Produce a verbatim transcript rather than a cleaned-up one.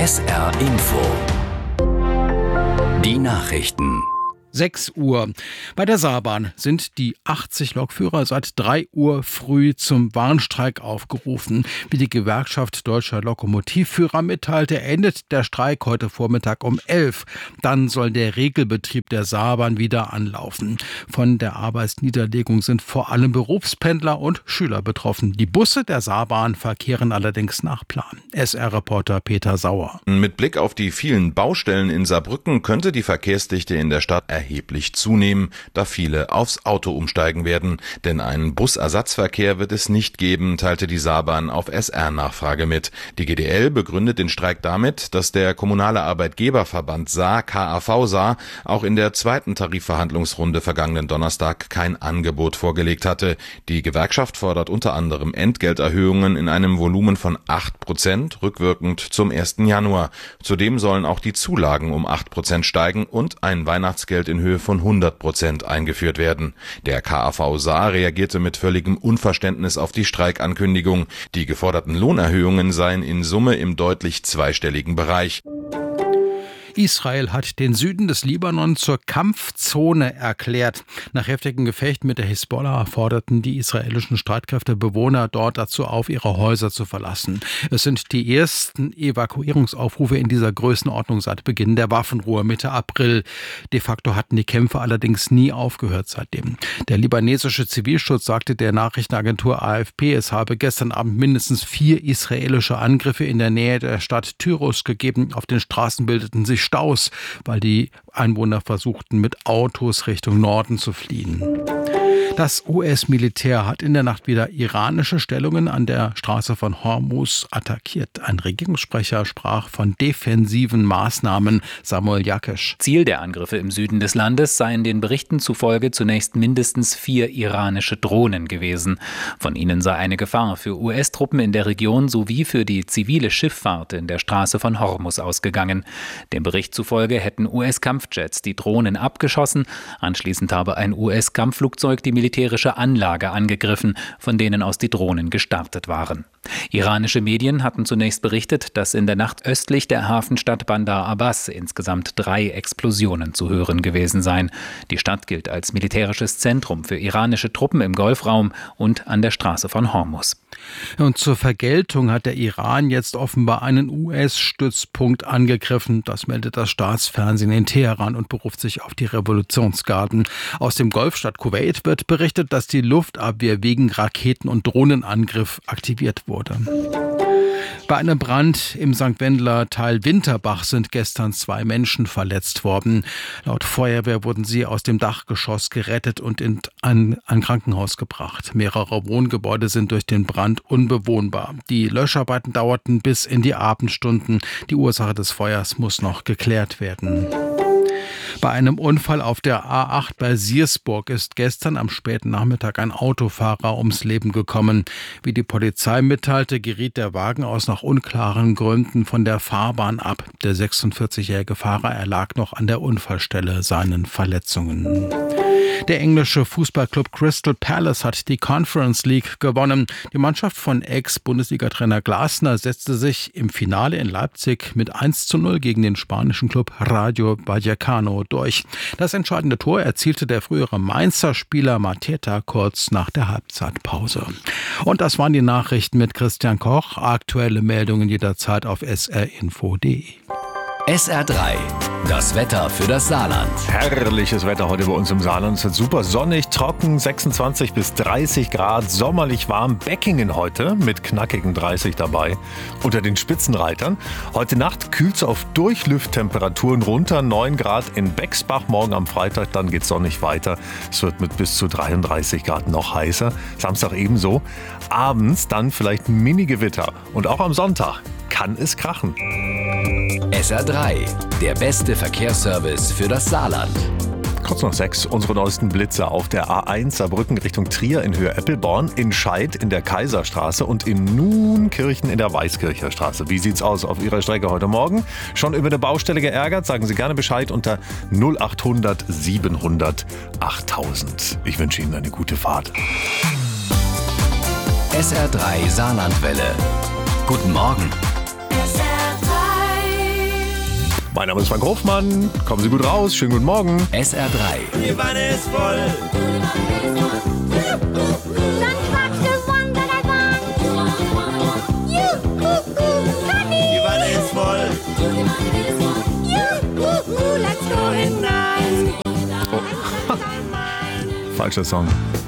S R Info. Die Nachrichten. sechs Uhr. Bei der Saarbahn sind die achtzig Lokführer seit drei Uhr früh zum Warnstreik aufgerufen. Wie die Gewerkschaft Deutscher Lokomotivführer mitteilte, endet der Streik heute Vormittag um elf. Dann soll der Regelbetrieb der Saarbahn wieder anlaufen. Von der Arbeitsniederlegung sind vor allem Berufspendler und Schüler betroffen. Die Busse der Saarbahn verkehren allerdings nach Plan. S R-Reporter Peter Sauer. Mit Blick auf die vielen Baustellen in Saarbrücken könnte die Verkehrsdichte in der Stadt erheblich zunehmen, da viele aufs Auto umsteigen werden. Denn einen Busersatzverkehr wird es nicht geben, teilte die Saarbahn auf S R-Nachfrage mit. Die G D L begründet den Streik damit, dass der kommunale Arbeitgeberverband Saar, K A V Saar, auch in der zweiten Tarifverhandlungsrunde vergangenen Donnerstag kein Angebot vorgelegt hatte. Die Gewerkschaft fordert unter anderem Entgelterhöhungen in einem Volumen von acht Prozent, rückwirkend zum ersten Januar. Zudem sollen auch die Zulagen um acht Prozent steigen und ein Weihnachtsgeld in Höhe von hundert Prozent eingeführt werden. Der K A V Saar reagierte mit völligem Unverständnis auf die Streikankündigung. Die geforderten Lohnerhöhungen seien in Summe im deutlich zweistelligen Bereich. Israel hat den Süden des Libanon zur Kampfzone erklärt. Nach heftigen Gefechten mit der Hisbollah forderten die israelischen Streitkräfte Bewohner dort dazu auf, ihre Häuser zu verlassen. Es sind die ersten Evakuierungsaufrufe in dieser Größenordnung seit Beginn der Waffenruhe Mitte April. De facto hatten die Kämpfe allerdings nie aufgehört seitdem. Der libanesische Zivilschutz sagte der Nachrichtenagentur A F P, es habe gestern Abend mindestens vier israelische Angriffe in der Nähe der Stadt Tyros gegeben. Auf den Straßen bildeten sich Staus, weil die Einwohner versuchten, mit Autos Richtung Norden zu fliehen. Das U S-Militär hat in der Nacht wieder iranische Stellungen an der Straße von Hormuz attackiert. Ein Regierungssprecher sprach von defensiven Maßnahmen. Samuel Yakesh. Ziel der Angriffe im Süden des Landes seien den Berichten zufolge zunächst mindestens vier iranische Drohnen gewesen. Von ihnen sei eine Gefahr für U S-Truppen in der Region sowie für die zivile Schifffahrt in der Straße von Hormuz ausgegangen. Dem Bericht zufolge hätten U S-Kampfjets die Drohnen abgeschossen. Anschließend habe ein U S-Kampfflugzeug die militärische Anlage angegriffen, von denen aus die Drohnen gestartet waren. Iranische Medien hatten zunächst berichtet, dass in der Nacht östlich der Hafenstadt Bandar Abbas insgesamt drei Explosionen zu hören gewesen seien. Die Stadt gilt als militärisches Zentrum für iranische Truppen im Golfraum und an der Straße von Hormuz. Und zur Vergeltung hat der Iran jetzt offenbar einen U S-Stützpunkt angegriffen. Das meldet das Staatsfernsehen in Teheran und beruft sich auf die Revolutionsgarden. Aus dem Golfstaat Kuwait wird berichtet, dass die Luftabwehr wegen Raketen- und Drohnenangriff aktiviert wurde. Bei einem Brand im Sankt Wendler Teil Winterbach sind gestern zwei Menschen verletzt worden. Laut Feuerwehr wurden sie aus dem Dachgeschoss gerettet und in ein, ein Krankenhaus gebracht. Mehrere Wohngebäude sind durch den Brand unbewohnbar. Die Löscharbeiten dauerten bis in die Abendstunden. Die Ursache des Feuers muss noch geklärt werden. Bei einem Unfall auf der A acht bei Siersburg ist gestern am späten Nachmittag ein Autofahrer ums Leben gekommen. Wie die Polizei mitteilte, geriet der Wagen aus nach unklaren Gründen von der Fahrbahn ab. Der sechsundvierzigjährige Fahrer erlag noch an der Unfallstelle seinen Verletzungen. Der englische Fußballclub Crystal Palace hat die Conference League gewonnen. Die Mannschaft von Ex-Bundesliga-Trainer Glasner setzte sich im Finale in Leipzig mit eins zu null gegen den spanischen Club Rayo Vallecano durch. Das entscheidende Tor erzielte der frühere Mainzer Spieler Mateta kurz nach der Halbzeitpause. Und das waren die Nachrichten mit Christian Koch. Aktuelle Meldungen jederzeit auf s r info punkt d e. S R drei, das Wetter für das Saarland. Herrliches Wetter heute bei uns im Saarland. Es wird super sonnig, trocken, sechsundzwanzig bis dreißig Grad, sommerlich warm. Beckingen heute mit knackigen dreißig dabei. Unter den Spitzenreitern. Heute Nacht kühlt es auf Durchlüfttemperaturen runter, neun Grad in Bexbach. Morgen am Freitag, dann geht es sonnig weiter. Es wird mit bis zu dreiunddreißig Grad noch heißer. Samstag ebenso. Abends dann vielleicht Mini-Gewitter. Und auch am Sonntag kann es krachen. S R drei, der beste Verkehrsservice für das Saarland. Kurz nach sechs, unsere neuesten Blitze auf der A eins Saarbrücken Richtung Trier in Höhe Eppelborn, in Scheid in der Kaiserstraße und in Nuenkirchen in der Weißkircher Straße. Wie sieht's aus auf Ihrer Strecke heute Morgen? Schon über eine Baustelle geärgert? Sagen Sie gerne Bescheid unter null achthundert siebenhundert achttausend. Ich wünsche Ihnen eine gute Fahrt. S R drei Saarlandwelle. Guten Morgen. S R drei Mein Name ist Frank Hofmann. Kommen Sie gut raus. Schönen guten Morgen. S R drei. Die Wanne ist voll. Die Wanne ist voll. Falscher Song.